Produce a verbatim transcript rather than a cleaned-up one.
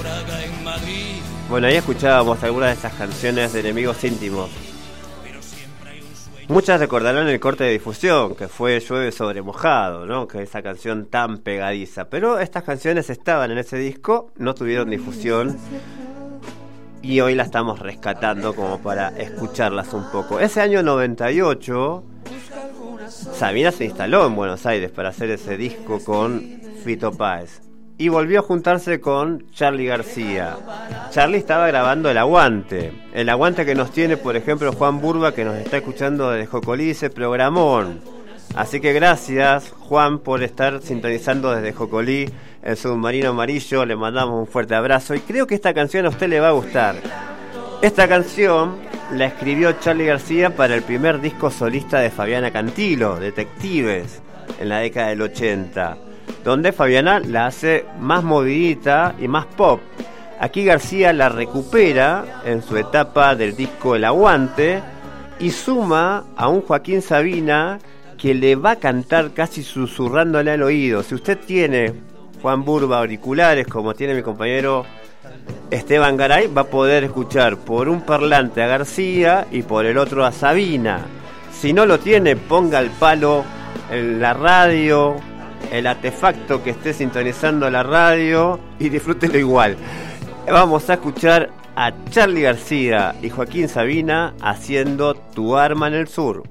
Bueno, ahí escuchábamos algunas de estas canciones de Enemigos Íntimos. Muchas recordarán el corte de difusión, que fue Llueve sobre mojado, ¿no? Que es esa canción tan pegadiza. Pero estas canciones estaban en ese disco, no tuvieron difusión, y hoy la estamos rescatando como para escucharlas un poco. Ese año noventa y ocho, Sabina se instaló en Buenos Aires para hacer ese disco con Fito Páez. Y volvió a juntarse con Charly García. Charly estaba grabando El Aguante. El Aguante que nos tiene, por ejemplo, Juan Burba, que nos está escuchando desde Jocolí, dice programón. Así que gracias, Juan, por estar sintonizando desde Jocolí, el Submarino Amarillo. Le mandamos un fuerte abrazo y creo que esta canción a usted le va a gustar. Esta canción la escribió Charly García para el primer disco solista de Fabiana Cantilo, Detectives, en la década del ochenta. Donde Fabiana la hace más movidita y más pop. Aquí García la recupera en su etapa del disco El Aguante y suma a un Joaquín Sabina que le va a cantar casi susurrándole al oído. Si usted tiene, Juan Burba, auriculares como tiene mi compañero Esteban Garay, va a poder escuchar por un parlante a García y por el otro a Sabina. Si no lo tiene, ponga el palo en la radio, el artefacto que esté sintonizando la radio y disfrútelo igual. Vamos a escuchar a Charly García y Joaquín Sabina haciendo Tu Arma en el Sur.